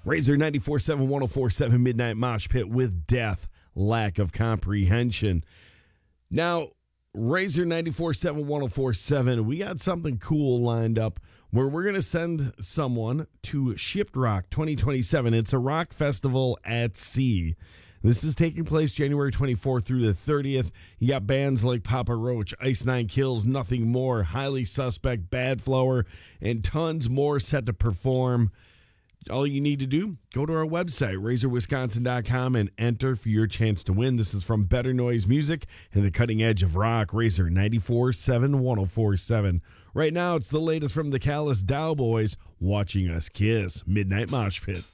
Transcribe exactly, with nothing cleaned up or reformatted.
Razor ninety-four point seven, one oh four point seven Midnight Mosh Pit with Death, Lack of Comprehension. Now, Razor ninety-four point seven, one oh four point seven, we got something cool lined up where we're going to send someone to Shipped Rock twenty twenty-seven. It's a rock festival at sea. This is taking place January twenty-fourth through the thirtieth. You got bands like Papa Roach, Ice Nine Kills, Nothing More, Highly Suspect, Bad Flower, and tons more set to perform. All you need to do, go to our website, razor wisconsin dot com, and enter for your chance to win. This is from Better Noise Music and the cutting edge of rock, Razor ninety-four point seven, one oh four point seven. Right now, it's the latest from the Callous Dow Boys, Watching Us Kiss, Midnight Mosh Pit.